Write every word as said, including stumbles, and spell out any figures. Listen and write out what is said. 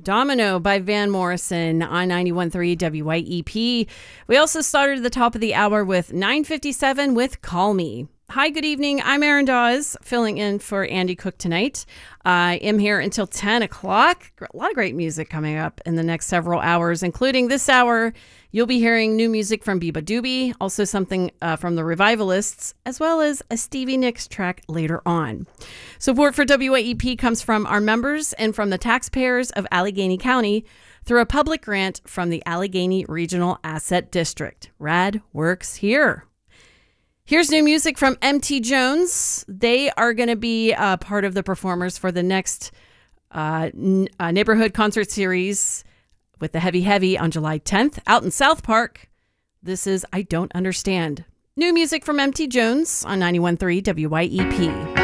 Domino by Van Morrison on ninety-one point three W Y E P. We also started at the top of the hour with nine fifty-seven with Call Me. Hi, good evening. I'm Erin Dawes, filling in for Andy Cook tonight. I am here until ten o'clock. A lot of great music coming up in the next several hours, including this hour. You'll be hearing new music from Biba Doobie, also something uh, from the Revivalists, as well as a Stevie Nicks track later on. Support for W Y E P comes from our members and from the taxpayers of Allegheny County through a public grant from the Allegheny Regional Asset District. Rad works here. Here's new music from M T Jones. They are going to be uh, part of the performers for the next uh, n- uh, neighborhood concert series with the Heavy Heavy on July tenth out in South Park. This is I Don't Understand. New music from M T Jones on ninety-one point three W Y E P.